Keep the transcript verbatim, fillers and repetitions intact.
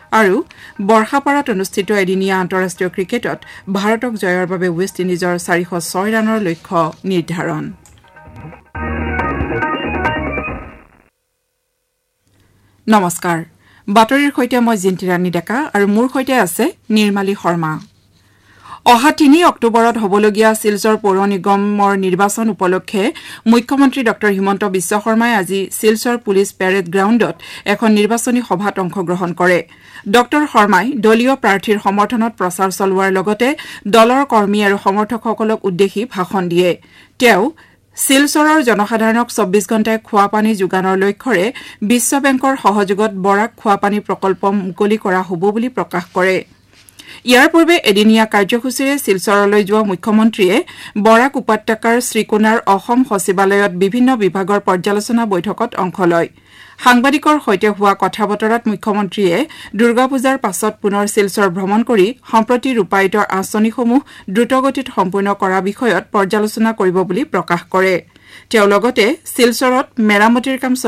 আৰু বৰ্ষাপাৰাত অনুষ্ঠিত এদিনীয়া আন্তঃৰাষ্ট্ৰীয় ক্ৰিকেটত ভাৰতক জয়ৰ বাবে ৱেষ্ট ইণ্ডিজৰ চাৰিশ ছয় ৰানৰ লক্ষ্য নিৰ্ধাৰণ। নমস্কাৰ, বাতৰিৰ সৈতে মই জিন্তিৰাণী ডেকা আৰু মোৰ সৈতে আছে নিৰ্মালী শৰ্মা। অহা তিনি অক্টোবৰত হ'বলগীয়া শিলচৰ পৌৰ নিগমৰ নিৰ্বাচন উপলক্ষে মুখ্যমন্ত্ৰী ড হিমন্ত বিশ্ব শৰ্মাই আজি শিলচৰ পুলিচ পেৰেড গ্ৰাউণ্ডত এখন নিৰ্বাচনী সভাত অংশগ্ৰহণ কৰে। ড শৰ্মাই দলীয় প্ৰাৰ্থীৰ সমৰ্থনত প্ৰচাৰ চলোৱাৰ লগতে দলৰ কৰ্মী আৰু সমৰ্থকসকলক উদ্দেশ্যি ভাষণ দিয়ে। তেওঁ শিলচৰৰ জনসাধাৰণক চৌব্বিছ ঘণ্টাই খোৱাপানী যোগানৰ লক্ষ্যৰে বিশ্ব বেংকৰ সহযোগত বৰাক খোৱাপানী প্ৰকল্প মুকলি কৰা হ'ব বুলি প্ৰকাশ কৰে। ইয়াৰ পূৰ্বে এদিনীয়া কাৰ্যসূচীৰে শিলচৰলৈ যোৱা মুখ্যমন্ত্ৰীয়ে বৰাক উপত্যকাৰ শ্ৰীকোনাৰ অসম সচিবালয়ত বিভিন্ন বিভাগৰ পৰ্যালোচনা বৈঠকত অংশ লয়। সাংবাদিকৰ সৈতে হোৱা কথা বতৰাত মুখ্যমন্ত্ৰীয়ে দুৰ্গা পূজাৰ পাছত পুনৰ শিলচৰ ভ্ৰমণ কৰি সম্প্ৰতি ৰূপায়িত আঁচনিসমূহ দ্ৰুতগতিত সম্পূৰ্ণ কৰা বিষয়ত পৰ্যালোচনা কৰিব বুলি প্ৰকাশ কৰে। তেওঁ লগতে শিলচৰত মেৰামতিৰ কাম